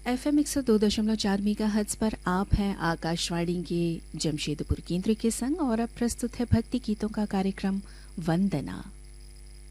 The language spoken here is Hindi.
FM 102.4 मेगाहर्ट्ज पर आप हैं आकाशवाणी के जमशेदपुर केंद्र के संग और अब प्रस्तुत है भक्ति गीतों का कार्यक्रम वंदना।